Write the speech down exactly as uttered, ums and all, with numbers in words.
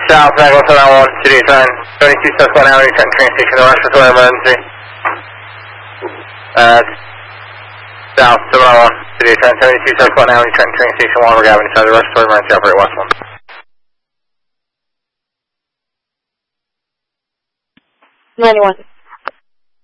South, Echo seven one, City Sign, seventy-two Susquehanna Avenue, Trenton train station, the Rochester emergency. Uh, South, seven one, City Sign, seventy-two Susquehanna Avenue, Trenton train station, Waterbury Avenue, side of the Rochester emergency, operate West one. ninety-one.